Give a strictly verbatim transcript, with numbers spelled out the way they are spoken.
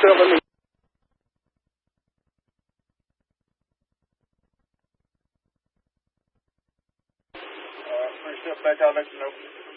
Germany. Uh, first up, back out, let you know.